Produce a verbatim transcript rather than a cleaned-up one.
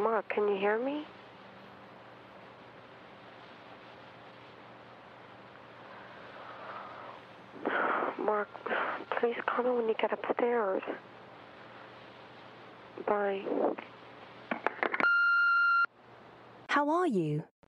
Mark, can you hear me? Mark, please call me when you get upstairs. Bye. How are you?